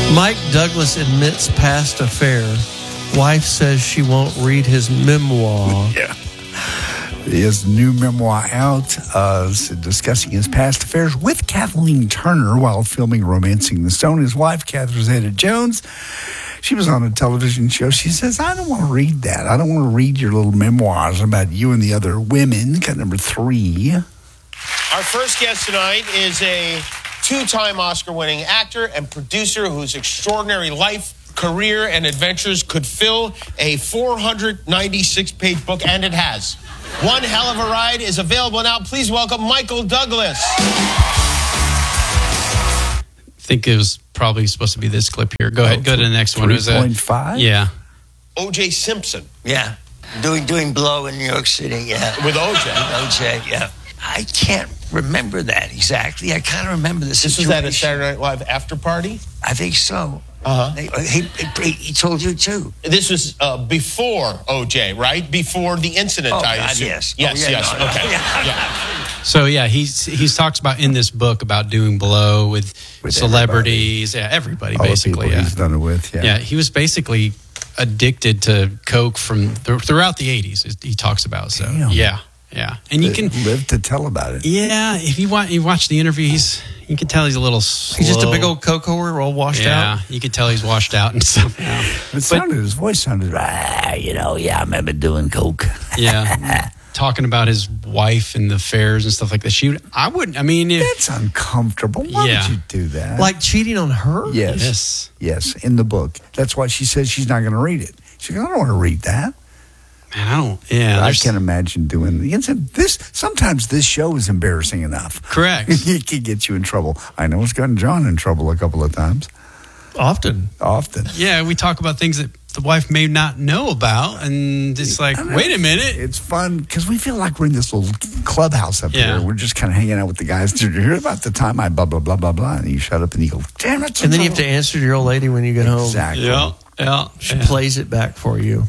Mike Douglas admits past affair. Wife says she won't read his memoir. Yeah. His new memoir out, discussing his past affairs with Kathleen Turner while filming Romancing the Stone. His wife, Catherine Zeta-Jones, she was on a television show. She says, I don't want to read that. I don't want to read your little memoirs about you and the other women. Cut number 3. Our first guest tonight is a two-time Oscar-winning actor and producer whose extraordinary life, career, and adventures could fill a 496-page book, and it has. One Hell of a Ride is available now. Please welcome Michael Douglas. I think it was probably supposed to be this clip here. Go ahead. Go to the next one. 3.5? Yeah. O.J. Simpson. Yeah. Doing Blow in New York City, yeah. With O.J. O.J., yeah. I can't remember that exactly. I kind of remember the situation. This was at a Saturday Night Live after party? I think so. Uh-huh. He told you, too. This was before O.J., right? Before the incident, Oh, I God, assume. yes. Yes, Oh, yeah, yes. no, Okay. yeah. Yeah. So yeah, he talks about in this book about doing blow with celebrities, everybody All basically. the people he's done it with, Yeah, he was basically addicted to coke from throughout the 80s. He talks about so. Damn. Yeah, and you can live to tell about it. Yeah, if you watch the interview, you can tell he's a little slow. He's just a big old coke whore, all washed out. Yeah, you can tell he's washed out and stuff now. His voice sounded, I remember doing coke. Yeah, talking about his wife and the affairs and stuff like that. That's uncomfortable. Why would you do that? Like cheating on her? Yes, in the book. That's why she says she's not going to read it. She's like, I don't want to read that. Man, I don't. Yeah, I can't imagine doing this. Sometimes this show is embarrassing enough. Correct. It can get you in trouble. I know it's gotten John in trouble a couple of times. Often. Yeah, we talk about things that the wife may not know about, and it's like, wait a minute. It's fun because we feel like we're in this little clubhouse up here. We're just kind of hanging out with the guys. Did you hear about the time I blah, blah, blah, blah, blah? And you shut up and you go, damn it. And then you have to answer to your old lady when you get home. Exactly. Yeah. She plays it back for you.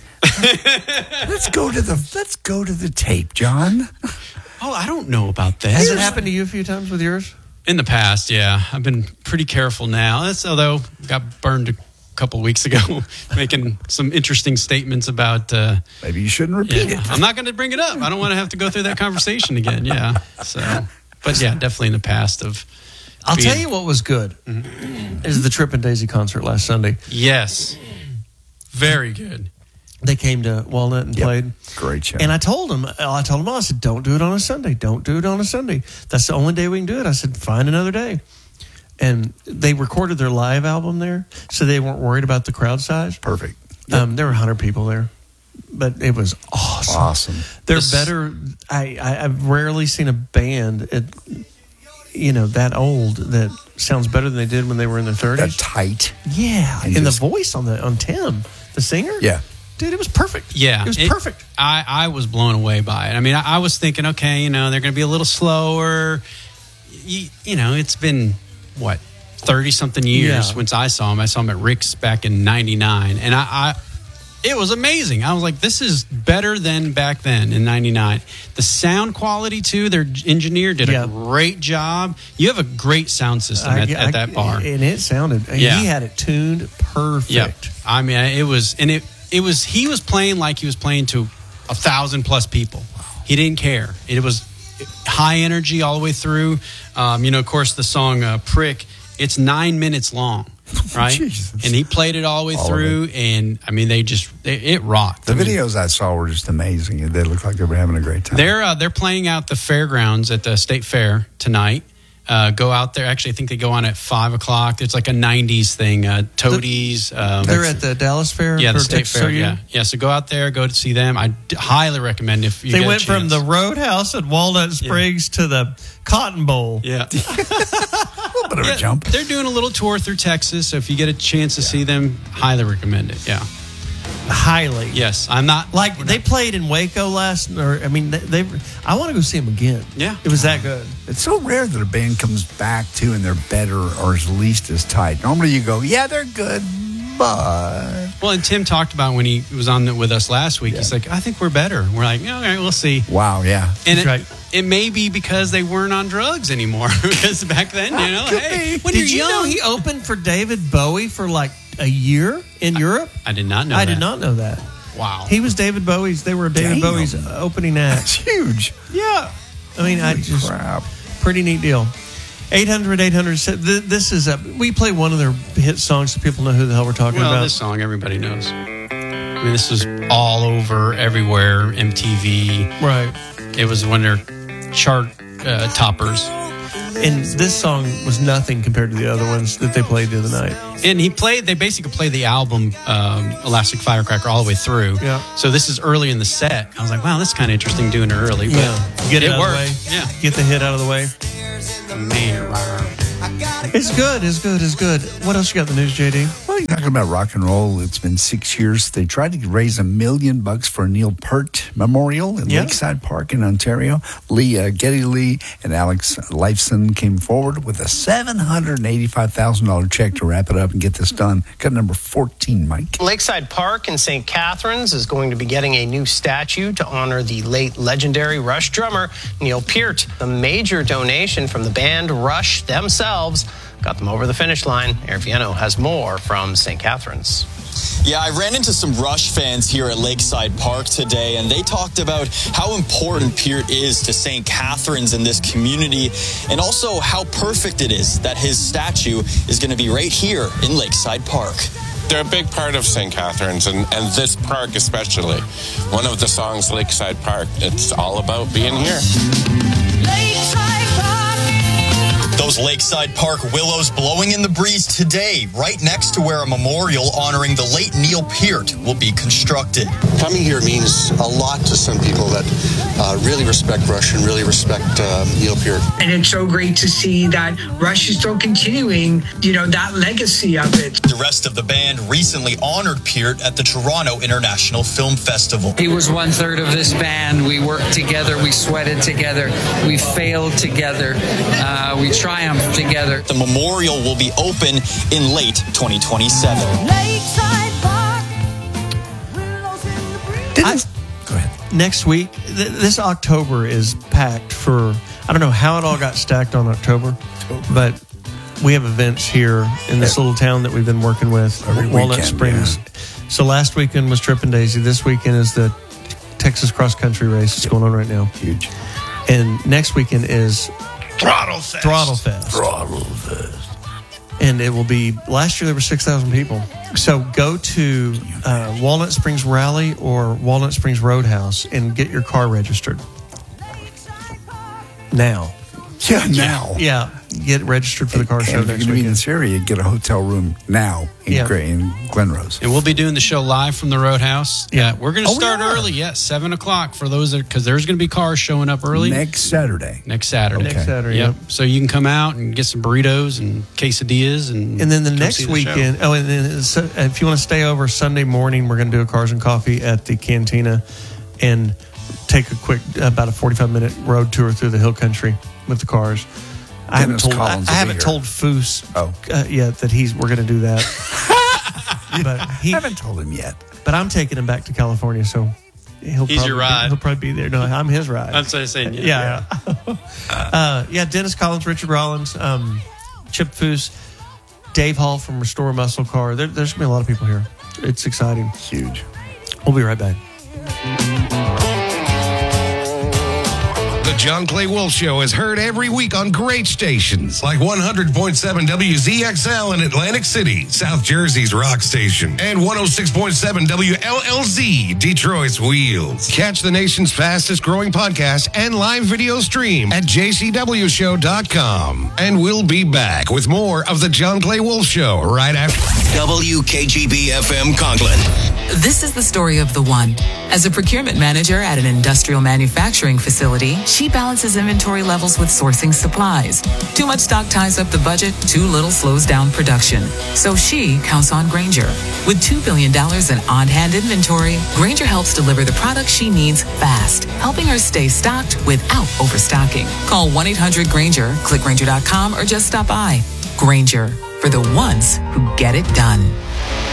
Let's go to the tape, John. Oh, I don't know about that. Has it happened to you a few times with yours? In the past, yeah. I've been pretty careful now. Although got burned a couple weeks ago making some interesting statements about... maybe you shouldn't repeat it. I'm not going to bring it up. I don't want to have to go through that conversation again, yeah. So, but yeah, definitely in the past of... I'll tell you what was good. Is the Tripp and Daisy concert last Sunday. Yes. Very good. They came to Walnut and played. Great show. And I told them, I said, don't do it on a Sunday. Don't do it on a Sunday. That's the only day we can do it. I said, find another day. And they recorded their live album there, so they weren't worried about the crowd size. Perfect. There were 100 people there, but it was awesome. They're better. I've rarely seen a band, that old that sounds better than they did when they were in their 30s. That tight. Yeah, and the voice on Tim, the singer. Yeah. Dude, it was perfect. Yeah. It was perfect. I was blown away by it. I mean, I was thinking, okay, they're going to be a little slower. It's been, 30-something years since I saw him. I saw him at Rick's back in 99. And it was amazing. I was like, this is better than back then in 99. The sound quality, too, their engineer did a great job. You have a great sound system at that bar. And it sounded, he had it tuned perfect. Yeah. I mean, it was, he was playing like he was playing to 1,000+ people. He didn't care. It was high energy all the way through. Of course, the song Prick, it's 9 minutes long, right? Jesus. And he played it all the way through, and I mean, it rocked. The videos I saw were just amazing. They looked like they were having a great time. They're playing out the fairgrounds at the State Fair tonight. Go out there. Actually, I think they go on at 5 o'clock. It's like a 90s thing. Toadies. They're at the Dallas Fair? Yeah, the State Fair. Yeah. So go out there, go to see them. I highly recommend if you They get a went from chance. the Roadhouse at Walnut Springs to the Cotton Bowl. Yeah. a little bit of a jump. They're doing a little tour through Texas. So if you get a chance to see them, highly recommend it. Yeah. Highly. Yes. I'm not. They played in Waco I want to go see them again. Yeah. It was that good. It's so rare that a band comes back to and they're better or at least as tight. Normally you go, yeah, they're good. But Well, and Tim talked about when he was on with us last week. He's like, I think we're better. We're like, all right, we'll see. wow, yeah. And Right. it may be because they weren't on drugs anymore. Because back then, hey, when Did you're you know young. he opened for David Bowie for like a year in Europe? I did not know I that. did not know that. Wow. He was David Bowie's. They were David Damn. Bowie's opening That's act. huge. Yeah. I mean, Holy crap. pretty neat deal. 800-800. This is we play one of their hit songs so people know who the hell we're talking Well, about. this song everybody knows. I mean, this was all over, everywhere, MTV. Right. It was one of their chart toppers. And this song was nothing compared to the other ones that they played the other night. And they basically played the album Elastic Firecracker all the way through. Yeah. So this is early in the set. I was like, wow, that's kind of interesting doing it early. But Get it it out worked. of the way. Yeah. Get the hit out of the way. Man. It's good. It's good. It's good. What else you got in the news, JD? Well, you're talking about rock and roll. It's been 6 years. They tried to raise $1 million for a Neil Peart Memorial in Yeah. Lakeside Park in Ontario. Geddy Lee and Alex Lifeson came forward with a $785,000 check to wrap it up and get this done. Cut number 14, Mike. Lakeside Park in St. Catharines is going to be getting a new statue to honor the late legendary Rush drummer Neil Peart. The major donation from the band Rush themselves got them over the finish line. Eric Viano has more from St. Catharines. Yeah, I ran into some Rush fans here at Lakeside Park today, and they talked about how important Peart is to St. Catharines in this community, and also how perfect it is that his statue is going to be right here in Lakeside Park. They're a big part of St. Catharines, and this park especially. One of the songs, Lakeside Park, it's all about being here. Those Lakeside Park willows blowing in the breeze today, right next to where a memorial honoring the late Neil Peart will be constructed. Coming here means a lot to some people that really respect Rush and really respect Neil Peart. And it's so great to see that Rush is still continuing, that legacy of it. The rest of the band recently honored Peart at the Toronto International Film Festival. He was 1/3 of this band. We worked together. We sweated together. We failed together. We triumphed together. The memorial will be open in late 2027. Go ahead. Next week, this October is packed for, I don't know how it all got stacked on October, but we have events here in this little town that we've been working with, Walnut weekend, Springs. yeah. So last weekend was Trippin' Daisy. This weekend is the Texas Cross Country Race. It's going on right now. Huge. And next weekend is Throttle Fest. Throttle Fest. And it will be, last year there were 6,000 people. So go to Walnut Springs Rally or Walnut Springs Roadhouse and get your car registered. Now. Yeah, now. Yeah, get registered for the car show And if you're next going to be in weekend. this area, get a hotel room now in, Yeah. in Glenrose. And we'll be doing the show live from the Roadhouse. Yeah. We're going to start early. Yeah, 7 o'clock for those because there's going to be cars showing up early. Next Saturday. Next Saturday. Next Saturday, Yep. yep. So you can come out and get some burritos and quesadillas. And And then the come next see the weekend, show. and then if you want to stay over Sunday morning, we're going to do a Cars and Coffee at the Cantina and take a quick, about a 45-minute road tour through the hill country with the cars. I haven't told Foose yet that we're going to do that. But I haven't told him yet. But I'm taking him back to California, so He's your ride. He'll probably be there. No, I'm his ride. I'm saying, yeah. Dennis Collins, Richard Rollins, Chip Foose, Dave Hall from Restore Muscle Car. There's going to be a lot of people here. It's exciting. Huge. We'll be right back. The John Clay Wolf Show is heard every week on great stations like 100.7 WZXL in Atlantic City, South Jersey's rock station, and 106.7 WLLZ, Detroit's Wheels. Catch the nation's fastest growing podcast and live video stream at jcwshow.com. And we'll be back with more of The John Clay Wolf Show right after. WKGB FM Conklin. This is the story of the one. As a procurement manager at an industrial manufacturing facility, she balances inventory levels with sourcing supplies. Too much stock ties up the budget, too little slows down production. So she counts on Grainger. With $2 billion in on-hand inventory, Grainger helps deliver the products she needs fast, helping her stay stocked without overstocking. Call 1-800-GRAINGER, click Grainger.com, or just stop by. Grainger, for the ones who get it done.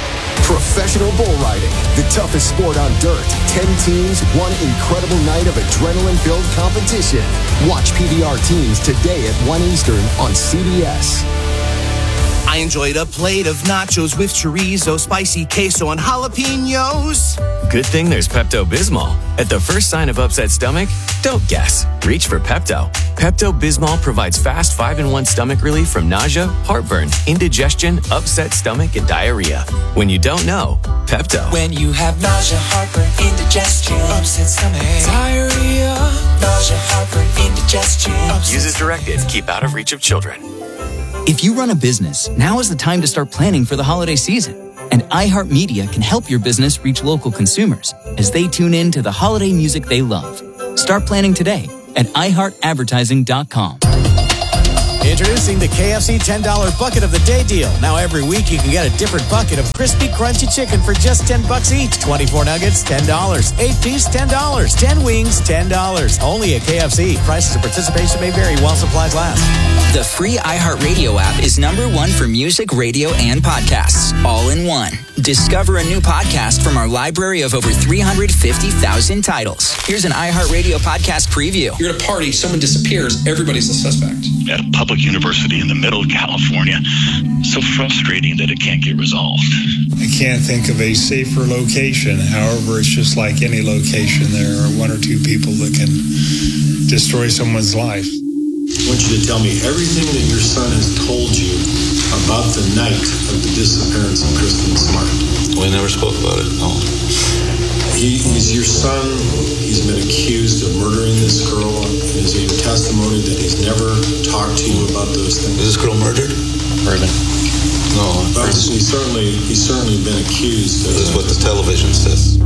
Professional bull riding, the toughest sport on dirt. 10 teams, one incredible night of adrenaline-filled competition. Watch PBR Teams today at 1 Eastern on CBS. I enjoyed a plate of nachos with chorizo, spicy queso, and jalapenos. Good thing there's Pepto-Bismol. At the first sign of upset stomach, don't guess. Reach for Pepto. Pepto-Bismol provides fast 5-in-1 stomach relief from nausea, heartburn, indigestion, upset stomach, and diarrhea. When you don't know, Pepto. When you have nausea, heartburn, indigestion, upset stomach, diarrhea, nausea, heartburn, indigestion. Use as directed. Keep out of reach of children. If you run a business, now is the time to start planning for the holiday season. And iHeartMedia can help your business reach local consumers as they tune in to the holiday music they love. Start planning today at iHeartAdvertising.com. Introducing the KFC $10 Bucket of the Day deal. Now every week you can get a different bucket of crispy, crunchy chicken for just $10 each. 24 nuggets, $10. 8-piece, $10. 10 wings, $10. Only at KFC. Prices and participation may vary while supplies last. The free iHeartRadio app is #1 for music, radio, and podcasts, all in one. Discover a new podcast from our library of over 350,000 titles. Here's an iHeartRadio podcast preview. You're at a party, someone disappears, everybody's a suspect. At a public university in the middle of California, so frustrating that it can't get resolved. I can't think of a safer location. However, it's just like any location. There are 1 or 2 people that can destroy someone's life. I want you to tell me everything that your son has told you about the night of the disappearance of Kristen Smart. We never spoke about it, no. He's your son. He's been accused of murdering this girl. Is it your testimony that he's never talked to you about those things? Is this girl murdered? Proven. No. But he's certainly been accused. This is what the television says.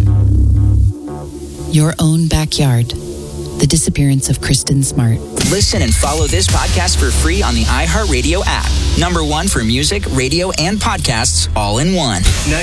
Your own backyard. The disappearance of Kristen Smart. Listen and follow this podcast for free on the iHeartRadio app. #1 for music, radio, and podcasts, all in one.